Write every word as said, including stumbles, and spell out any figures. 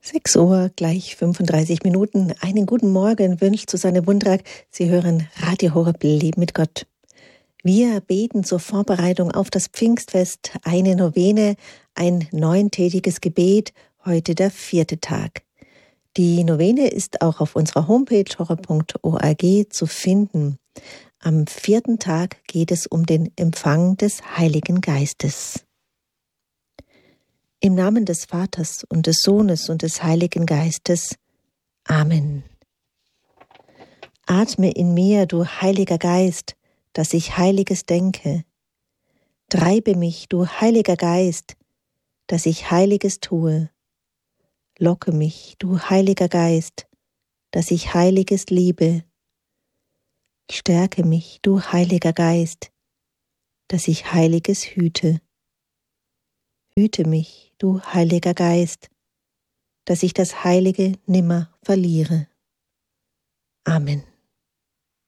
sechs Uhr, gleich fünfunddreißig Minuten. Einen guten Morgen wünscht Susanne Wundrak. Sie hören Radio Horeb Leben mit Gott. Wir beten zur Vorbereitung auf das Pfingstfest eine Novene, ein neuntägiges Gebet, heute der vierte Tag. Die Novene ist auch auf unserer Homepage horeb punkt org zu finden. Am vierten Tag geht es um den Empfang des Heiligen Geistes. Im Namen des Vaters und des Sohnes und des Heiligen Geistes. Amen. Atme in mir, du Heiliger Geist, dass ich Heiliges denke. Treibe mich, du Heiliger Geist, dass ich Heiliges tue. Locke mich, du Heiliger Geist, dass ich Heiliges liebe. Stärke mich, du Heiliger Geist, dass ich Heiliges hüte. Hüte mich, du Heiliger Geist, dass ich das Heilige nimmer verliere. Amen.